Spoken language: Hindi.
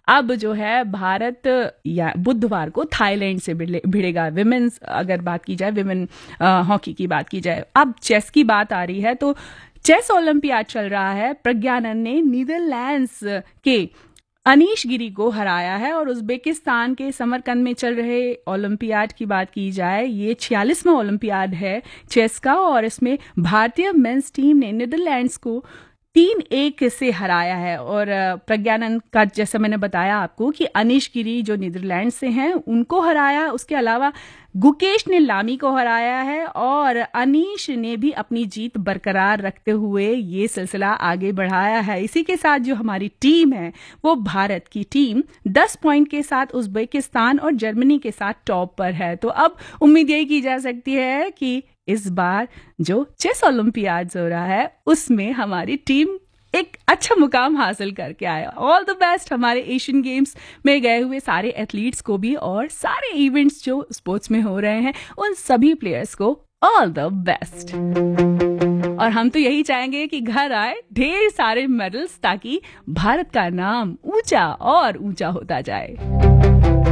अब जो है भारत या बुधवार को थाईलैंड से भिड़ेगा। विमेन्स अगर बात की जाए, विमेन हॉकी की बात की जाए। अब चेस की बात आ रही है तो चेस ओलंपियाड चल रहा है। प्रज्ञानन ने नीदरलैंड्स के अनीश गिरी को हराया है। और उज्बेकिस्तान के समरकंद में चल रहे ओलंपियाड की बात की जाए, ये 46वां ओलंपियाड है चेस का, और इसमें भारतीय मेंस टीम ने नीदरलैंड्स को 3-1 से हराया है। और प्रज्ञानंद का, जैसा मैंने बताया आपको, कि अनीश गिरी जो नीदरलैंड से हैं उनको हराया। उसके अलावा गुकेश ने लामी को हराया है, और अनीश ने भी अपनी जीत बरकरार रखते हुए ये सिलसिला आगे बढ़ाया है। इसी के साथ जो हमारी टीम है वो भारत की टीम 10 पॉइंट के साथ उज्बेकिस्तान और जर्मनी के साथ टॉप पर है। तो अब उम्मीद यही की जा सकती है कि इस बार जो चेस ओलंपियाड हो रहा है उसमें हमारी टीम एक अच्छा मुकाम हासिल करके आए। ऑल द बेस्ट हमारे एशियन गेम्स में गए हुए सारे एथलीट्स को भी, और सारे इवेंट्स जो स्पोर्ट्स में हो रहे हैं उन सभी प्लेयर्स को ऑल द बेस्ट। और हम तो यही चाहेंगे कि घर आए ढेर सारे मेडल्स, ताकि भारत का नाम ऊंचा और ऊंचा होता जाए।